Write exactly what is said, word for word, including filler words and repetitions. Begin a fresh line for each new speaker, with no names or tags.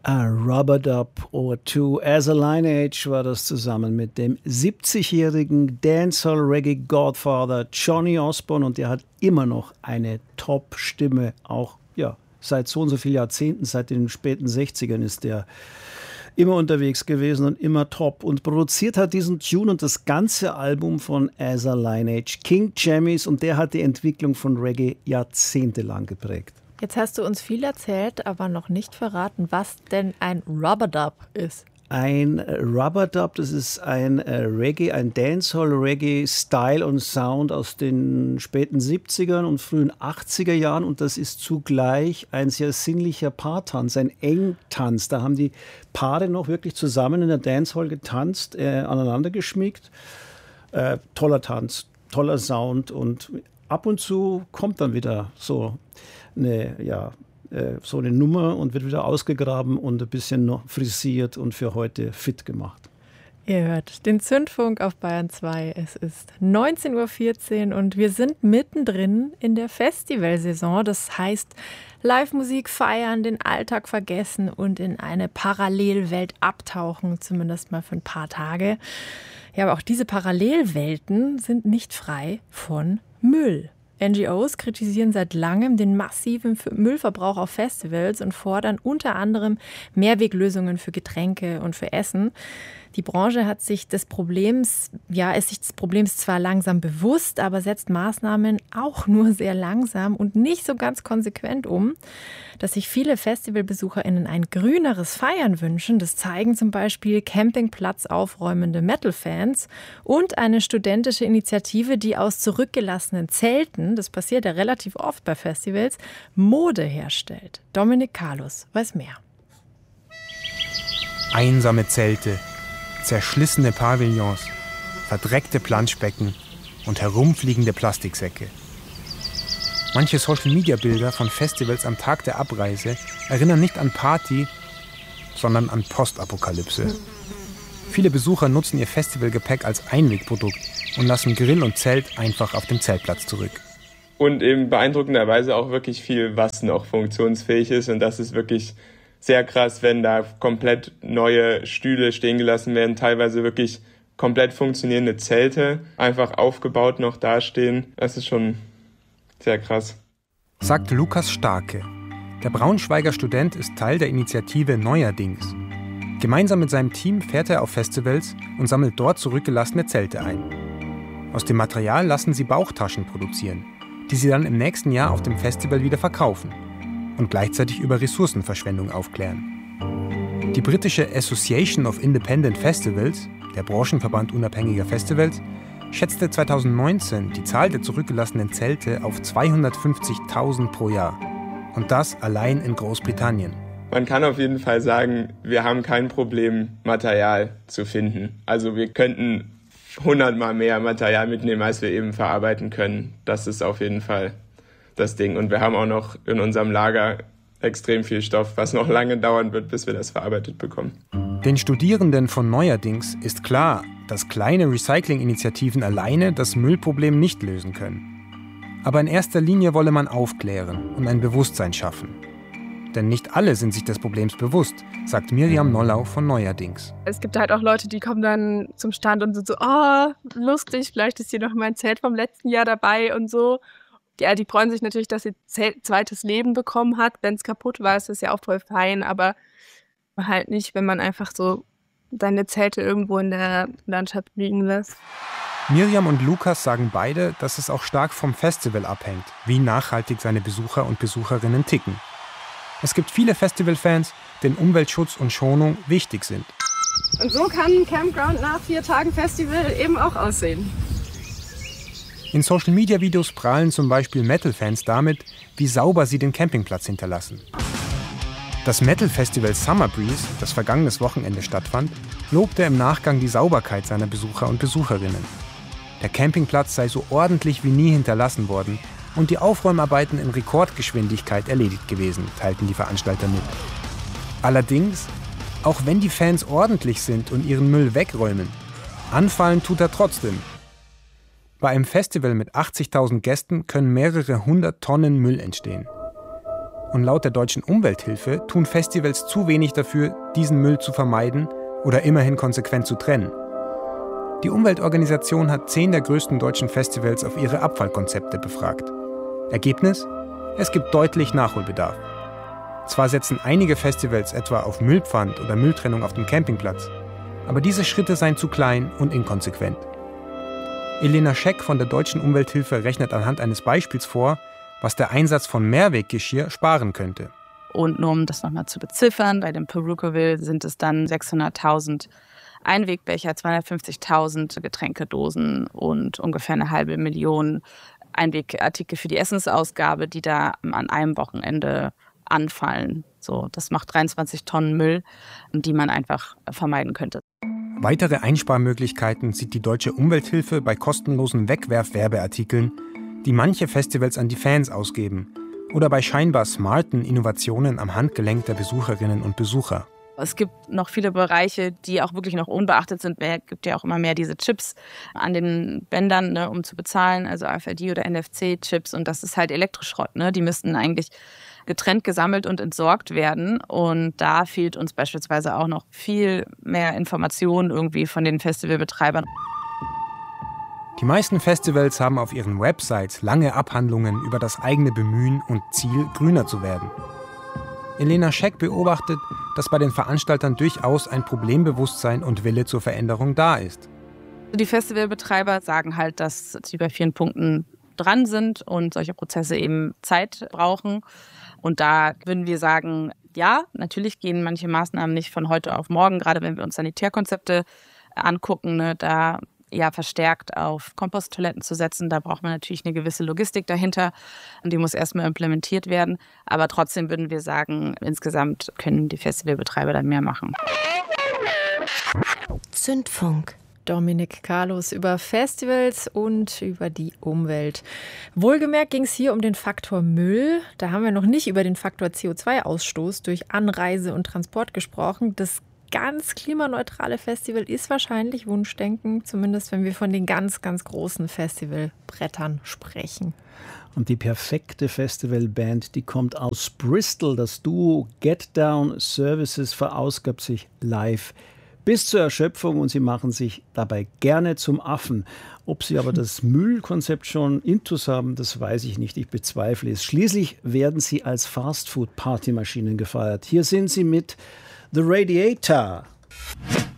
A Rub-a-Dub or Two. As a Lineage war das zusammen mit dem siebzigjährigen Dancehall-Reggae-Godfather Johnny Osborne und der hat immer noch eine Top-Stimme, auch ja, seit so und so vielen Jahrzehnten, seit den späten sechzigern ist der immer unterwegs gewesen und immer top und produziert hat diesen Tune und das ganze Album von As a Lineage, King Jammys, und der hat die Entwicklung von Reggae jahrzehntelang geprägt.
Jetzt hast du uns viel erzählt, aber noch nicht verraten, was denn ein Rub-a-Dub ist.
Ein Rub-a-Dub, das ist ein Reggae, ein Dancehall-Reggae-Style und Sound aus den späten siebzigern und frühen achtziger Jahren und das ist zugleich ein sehr sinnlicher Paartanz, ein Engtanz. Da haben die Paare noch wirklich zusammen in der Dancehall getanzt, äh, aneinander geschmiegt. Äh, toller Tanz, toller Sound und ab und zu kommt dann wieder so eine, ja, so eine Nummer und wird wieder ausgegraben und ein bisschen noch frisiert und für heute fit gemacht.
Ihr hört den Zündfunk auf Bayern zwei. Es ist neunzehn Uhr vierzehn und wir sind mittendrin in der Festivalsaison. Das heißt, Live-Musik feiern, den Alltag vergessen und in eine Parallelwelt abtauchen, zumindest mal für ein paar Tage. Ja, aber auch diese Parallelwelten sind nicht frei von Müll. N G Os kritisieren seit langem den massiven Müllverbrauch auf Festivals und fordern unter anderem Mehrweglösungen für Getränke und für Essen. Die Branche hat sich des Problems, ja, ist sich des Problems zwar langsam bewusst, aber setzt Maßnahmen auch nur sehr langsam und nicht so ganz konsequent um. Dass sich viele FestivalbesucherInnen ein grüneres Feiern wünschen, das zeigen zum Beispiel Campingplatz aufräumende Metal-Fans und eine studentische Initiative, die aus zurückgelassenen Zelten, das passiert ja relativ oft bei Festivals, Mode herstellt. Dominik Carlos weiß mehr.
Einsame Zelte, zerschlissene Pavillons, verdreckte Planschbecken und herumfliegende Plastiksäcke. Manche Social-Media-Bilder von Festivals am Tag der Abreise erinnern nicht an Party, sondern an Postapokalypse. Viele Besucher nutzen ihr Festivalgepäck als Einwegprodukt und lassen Grill und Zelt einfach auf dem Zeltplatz zurück.
Und eben beeindruckenderweise auch wirklich viel, was noch funktionsfähig ist. Und das ist wirklich sehr krass, wenn da komplett neue Stühle stehen gelassen werden, teilweise wirklich komplett funktionierende Zelte einfach aufgebaut noch dastehen. Das ist schon sehr krass.
Sagt Lukas Starke. Der Braunschweiger Student ist Teil der Initiative Neuerdings. Gemeinsam mit seinem Team fährt er auf Festivals und sammelt dort zurückgelassene Zelte ein. Aus dem Material lassen sie Bauchtaschen produzieren, die sie dann im nächsten Jahr auf dem Festival wieder verkaufen und gleichzeitig über Ressourcenverschwendung aufklären. Die britische Association of Independent Festivals, der Branchenverband unabhängiger Festivals, schätzte zweitausendneunzehn die Zahl der zurückgelassenen Zelte auf zweihundertfünfzigtausend pro Jahr. Und das allein in Großbritannien.
Man kann auf jeden Fall sagen, wir haben kein Problem, Material zu finden. Also wir könnten hundertmal mehr Material mitnehmen, als wir eben verarbeiten können. Das ist auf jeden Fall das Ding. Und wir haben auch noch in unserem Lager extrem viel Stoff, was noch lange dauern wird, bis wir das verarbeitet bekommen.
Den Studierenden von Neuerdings ist klar, dass kleine Recycling-Initiativen alleine das Müllproblem nicht lösen können. Aber in erster Linie wolle man aufklären und ein Bewusstsein schaffen. Denn nicht alle sind sich des Problems bewusst, sagt Miriam Nollau von Neuerdings.
Es gibt halt auch Leute, die kommen dann zum Stand und sind so, oh, lustig, vielleicht ist hier noch mein Zelt vom letzten Jahr dabei und so. Ja, die freuen sich natürlich, dass ihr Zelt zweites Leben bekommen hat. Wenn es kaputt war, ist das ja auch voll fein, aber halt nicht, wenn man einfach so deine Zelte irgendwo in der Landschaft liegen lässt.
Miriam und Lukas sagen beide, dass es auch stark vom Festival abhängt, wie nachhaltig seine Besucher und Besucherinnen ticken. Es gibt viele Festivalfans, denen Umweltschutz und Schonung wichtig sind.
Und so kann ein Campground nach vier Tagen Festival eben auch aussehen.
In Social-Media-Videos prahlen zum Beispiel Metal-Fans damit, wie sauber sie den Campingplatz hinterlassen. Das Metal-Festival Summer Breeze, das vergangenes Wochenende stattfand, lobte im Nachgang die Sauberkeit seiner Besucher und Besucherinnen. Der Campingplatz sei so ordentlich wie nie hinterlassen worden und die Aufräumarbeiten in Rekordgeschwindigkeit erledigt gewesen, teilten die Veranstalter mit. Allerdings, auch wenn die Fans ordentlich sind und ihren Müll wegräumen, anfallen tut er trotzdem. Bei einem Festival mit achtzigtausend Gästen können mehrere hundert Tonnen Müll entstehen. Und laut der Deutschen Umwelthilfe tun Festivals zu wenig dafür, diesen Müll zu vermeiden oder immerhin konsequent zu trennen. Die Umweltorganisation hat zehn der größten deutschen Festivals auf ihre Abfallkonzepte befragt. Ergebnis? Es gibt deutlich Nachholbedarf. Zwar setzen einige Festivals etwa auf Müllpfand oder Mülltrennung auf dem Campingplatz, aber diese Schritte seien zu klein und inkonsequent. Elena Scheck von der Deutschen Umwelthilfe rechnet anhand eines Beispiels vor, was der Einsatz von Mehrweggeschirr sparen könnte.
Und nur um das nochmal zu beziffern, bei dem Perucaville sind es dann sechshunderttausend Einwegbecher, zweihundertfünfzigtausend Getränkedosen und ungefähr eine halbe Million Einwegartikel für die Essensausgabe, die da an einem Wochenende anfallen. So, das macht dreiundzwanzig Tonnen Müll, die man einfach vermeiden könnte.
Weitere Einsparmöglichkeiten sieht die Deutsche Umwelthilfe bei kostenlosen Wegwerf-Werbeartikeln, die manche Festivals an die Fans ausgeben, oder bei scheinbar smarten Innovationen am Handgelenk der Besucherinnen und Besucher.
Es gibt noch viele Bereiche, die auch wirklich noch unbeachtet sind. Es gibt ja auch immer mehr diese Chips an den Bändern, ne, um zu bezahlen, also A F I D oder N F C-Chips. Und das ist halt Elektroschrott. Ne? Die müssten eigentlich getrennt gesammelt und entsorgt werden. Und da fehlt uns beispielsweise auch noch viel mehr Informationen irgendwie von den Festivalbetreibern.
Die meisten Festivals haben auf ihren Websites lange Abhandlungen über das eigene Bemühen und Ziel, grüner zu werden. Elena Scheck beobachtet, dass bei den Veranstaltern durchaus ein Problembewusstsein und Wille zur Veränderung da ist.
Die Festivalbetreiber sagen halt, dass sie bei vielen Punkten dran sind und solche Prozesse eben Zeit brauchen. Und da würden wir sagen, ja, natürlich gehen manche Maßnahmen nicht von heute auf morgen, gerade wenn wir uns Sanitärkonzepte angucken, ne, da ja verstärkt auf Komposttoiletten zu setzen. Da braucht man natürlich eine gewisse Logistik dahinter und die muss erstmal implementiert werden. Aber trotzdem würden wir sagen, insgesamt können die Festivalbetreiber dann mehr machen.
Zündfunk. Dominik Carlos über Festivals und über die Umwelt. Wohlgemerkt ging es hier um den Faktor Müll. Da haben wir noch nicht über den Faktor C O zwei Ausstoß durch Anreise und Transport gesprochen. Das ganz klimaneutrale Festival ist wahrscheinlich Wunschdenken, zumindest wenn wir von den ganz, ganz großen Festivalbrettern sprechen.
Und die perfekte Festivalband, die kommt aus Bristol. Das Duo Get Down Services verausgabt sich live bis zur Erschöpfung und sie machen sich dabei gerne zum Affen. Ob sie aber das Müllkonzept schon intus haben, das weiß ich nicht. Ich bezweifle es. Schließlich werden sie als Fastfood-Partymaschinen gefeiert. Hier sind sie mit The Radiator.